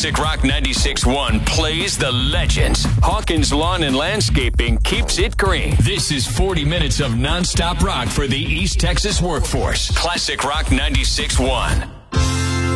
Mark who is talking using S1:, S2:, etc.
S1: Classic Rock 96.1 plays the legends. Hawkins Lawn and Landscaping keeps it green. This is 40 minutes of nonstop rock for the East Texas workforce. Classic Rock 96.1.